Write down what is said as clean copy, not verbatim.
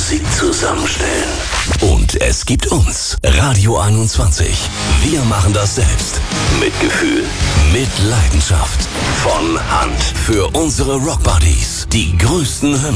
Musik zusammenstellen. Und es gibt uns, Radio 21. Wir machen das selbst. Mit Gefühl, mit Leidenschaft. Von Hand. Für unsere Rockbuddies. Die größten Hymnen.